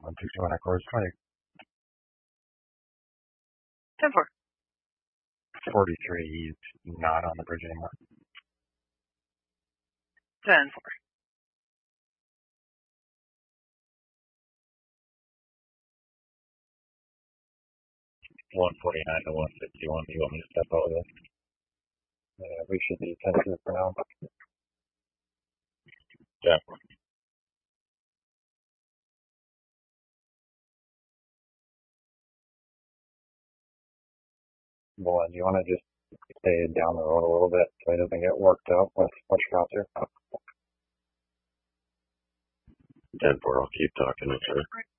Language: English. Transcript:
161 Echo 20. 10-4. 43, he's not on the bridge anymore. 10-4. 149 to 161. Do you want me to step out of this? Yeah, we should be 10-2 for now. Yeah. Well, do you want to just stay down the road a little bit so he doesn't get worked out with much faster? 10-4, I'll keep talking to her.